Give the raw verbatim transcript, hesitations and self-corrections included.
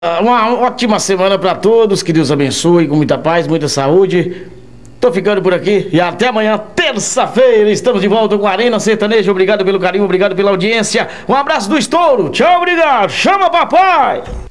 Uma ótima semana pra todos, que Deus abençoe, com muita paz, muita saúde. Tô ficando por aqui e até amanhã, terça-feira, estamos de volta com a Arena Sertaneja. Obrigado pelo carinho, obrigado pela audiência. Um abraço do Estouro, tchau, obrigado, chama papai!